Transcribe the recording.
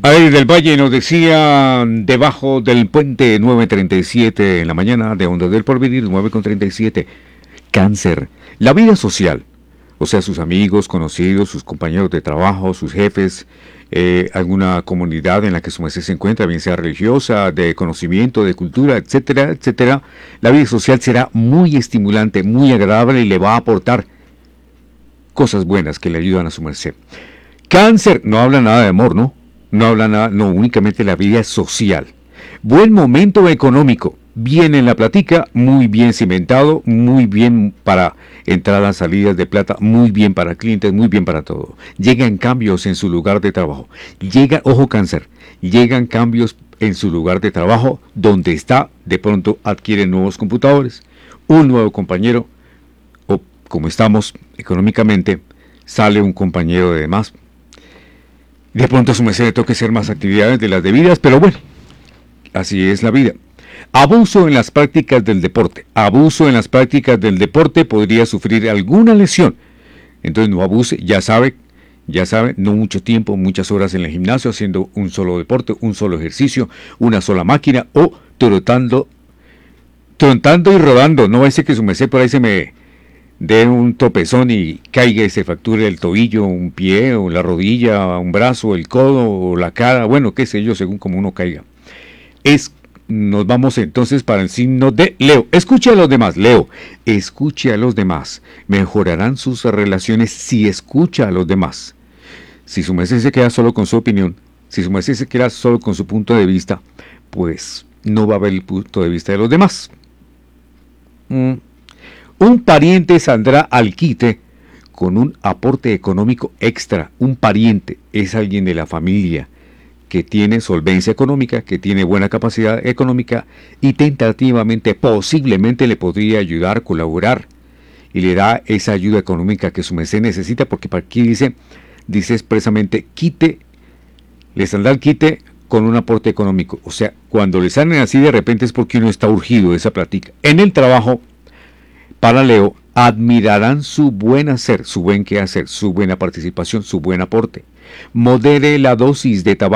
Ahí del Valle nos decía debajo del puente 9:37 en la mañana de Onda del Porvenir 9:37. Cáncer. La vida social, o sea, sus amigos, conocidos, sus compañeros de trabajo, sus jefes, alguna comunidad en la que su merced se encuentra, bien sea religiosa, de conocimiento, de cultura, etcétera, etcétera. La vida social será muy estimulante, muy agradable y le va a aportar cosas buenas que le ayudan a su merced. Cáncer, no habla nada de amor, ¿no? No habla nada, no, únicamente la vida social. Buen momento económico, bien en la platica, muy bien cimentado, muy bien para entradas, salidas de plata, muy bien para clientes, muy bien para todo. Llegan cambios en su lugar de trabajo. Ojo cáncer, llegan cambios en su lugar de trabajo, donde está, de pronto adquieren nuevos computadores, un nuevo compañero, o como estamos económicamente, sale un compañero de más. De pronto a su merced le toca hacer más actividades de las debidas, pero bueno, así es la vida. Abuso en las prácticas del deporte. Abuso en las prácticas del deporte podría sufrir alguna lesión. Entonces no abuse, ya sabe, no mucho tiempo, muchas horas en el gimnasio haciendo un solo deporte, un solo ejercicio, una sola máquina o trotando y rodando. No va a ser que su merced por ahí se me dé un tropezón y caiga y se fracture el tobillo, un pie, o la rodilla, un brazo, el codo, o la cara, bueno, qué sé yo, según como uno caiga. Nos vamos entonces para el signo de Leo. Escuche a los demás, Leo. Escuche a los demás. Mejorarán sus relaciones si escucha a los demás. Si su merced se queda solo con su opinión, si su merced se queda solo con su punto de vista, pues no va a ver el punto de vista de los demás. Un pariente saldrá al quite con un aporte económico extra. Un pariente es alguien de la familia que tiene solvencia económica, que tiene buena capacidad económica y tentativamente, posiblemente le podría ayudar, colaborar y le da esa ayuda económica que su merced necesita, porque para aquí dice expresamente quite, le saldrá al quite con un aporte económico. O sea, cuando le salen así de repente es porque uno está urgido de esa plática. En el trabajo, para Leo, admirarán su buen hacer, su buen quehacer, su buena participación, su buen aporte. Modere la dosis de tabaco